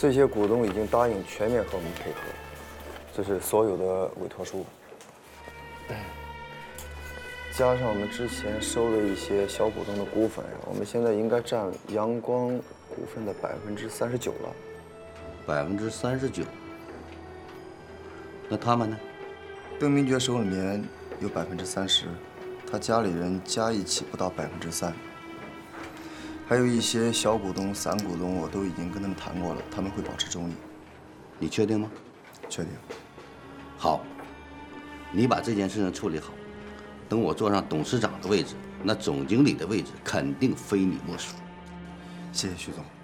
这些股东已经答应全面和我们配合，这是所有的委托书。加上我们之前收的一些小股东的股份，我们现在应该占阳光股份的39%了。 39%？那他们呢？ 邓明觉手里面有30%，他家里人加一起不到3%。还有一些小股东、散股东，我都已经跟他们谈过了，他们会保持中立。 你确定吗？ 确定。 好，你把这件事情处理好。等我坐上董事长的位置，那总经理的位置肯定非你莫属。 谢谢徐总。